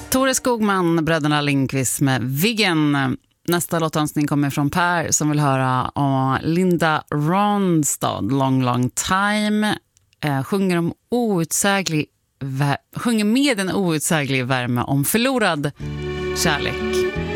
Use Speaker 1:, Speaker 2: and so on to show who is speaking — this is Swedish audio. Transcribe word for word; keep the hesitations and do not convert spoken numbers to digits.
Speaker 1: Tore Skogman, bröderna Lindqvist med Viggen. Nästa låtönskning kommer från Per som vill höra om Linda Ronstadt, Long Long Time. Eh, sjunger, om outsäglig vär- sjunger med en outsäglig värme om förlorad kärlek.